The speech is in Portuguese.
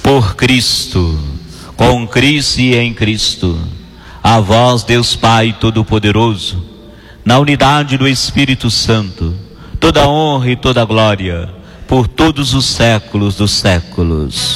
por Cristo, com Cristo e em Cristo, a vós, Deus Pai Todo-Poderoso, na unidade do Espírito Santo, toda honra e toda glória, por todos os séculos dos séculos.